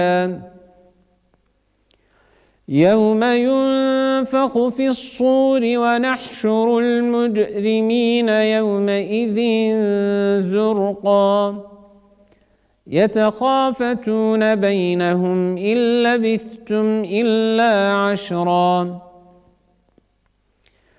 يوم ينفخ في الصور ونحشر المجرمين يومئذ زرقا يتخافتون بينهم إن لبثتم إلا عشرا